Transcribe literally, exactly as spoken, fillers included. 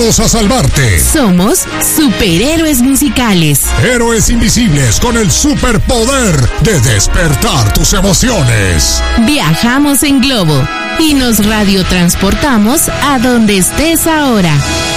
vamos a salvarte. Somos superhéroes musicales. Héroes invisibles con el superpoder de despertar tus emociones. Viajamos en globo y nos radiotransportamos a donde estés ahora.